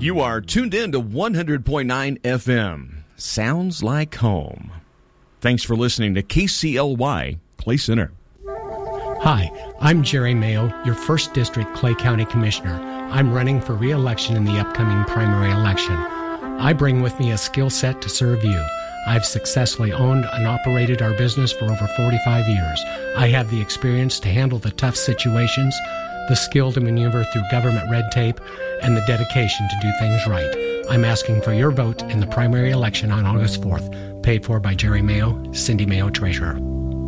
You are tuned in to 100.9 FM. Sounds like home. Thanks for listening to KCLY Clay Center. Hi, I'm Jerry Mayo, your 1st District Clay County Commissioner. I'm running for re-election in the upcoming primary election. I bring with me a skill set to serve you. I've successfully owned and operated our business for over 45 years. I have the experience to handle the tough situations, the skill to maneuver through government red tape, and the dedication to do things right. I'm asking for your vote in the primary election on August 4th, paid for by Jerry Mayo, Cindy Mayo, Treasurer.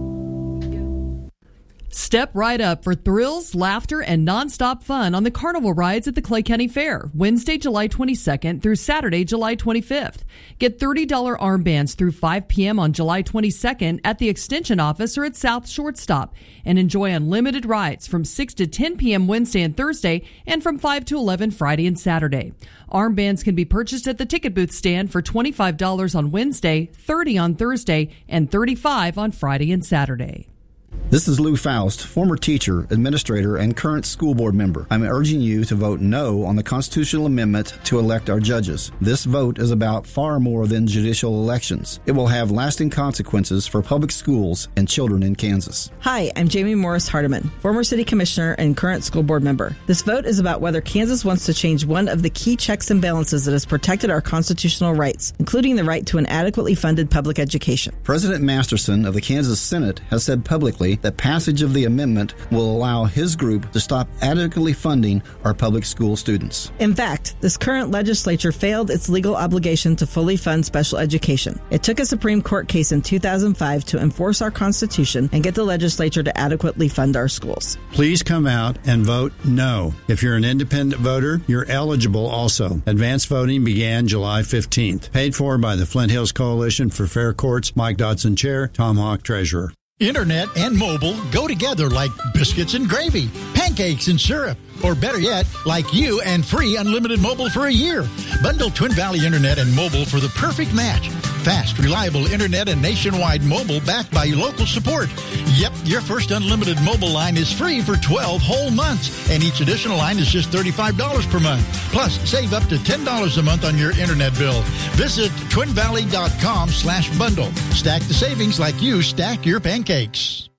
Step right up for thrills, laughter, and nonstop fun on the carnival rides at the Clay County Fair, Wednesday, July 22nd through Saturday, July 25th. Get $30 armbands through 5 p.m. on July 22nd at the Extension Office or at South Shortstop, and enjoy unlimited rides from 6 to 10 p.m. Wednesday and Thursday, and from 5 to 11 Friday and Saturday. Armbands can be purchased at the ticket booth stand for $25 on Wednesday, $30 on Thursday, and $35 on Friday and Saturday. This is Lou Faust, former teacher, administrator, and current school board member. I'm urging you to vote no on the constitutional amendment to elect our judges. This vote is about far more than judicial elections. It will have lasting consequences for public schools and children in Kansas. Hi, I'm Jamie Morris Hardiman, former city commissioner and current school board member. This vote is about whether Kansas wants to change one of the key checks and balances that has protected our constitutional rights, including the right to an adequately funded public education. President Masterson of the Kansas Senate has said publicly that passage of the amendment will allow his group to stop adequately funding our public school students. In fact, this current legislature failed its legal obligation to fully fund special education. It took a Supreme Court case in 2005 to enforce our Constitution and get the legislature to adequately fund our schools. Please come out and vote no. If you're an independent voter, you're eligible also. Advanced voting began July 15th. Paid for by the Flint Hills Coalition for Fair Courts, Mike Dodson Chair, Tom Hawk Treasurer. Internet and mobile go together like biscuits and gravy, pancakes and syrup, or better yet, like you and free unlimited mobile for a year. Bundle Twin Valley Internet and mobile for the perfect match. Fast, reliable internet and nationwide mobile backed by local support. Yep, your first unlimited mobile line is free for 12 whole months, and each additional line is just $35 per month. Plus, save up to $10 a month on your internet bill. Visit twinvalley.com/bundle. Stack the savings like you stack your pancakes.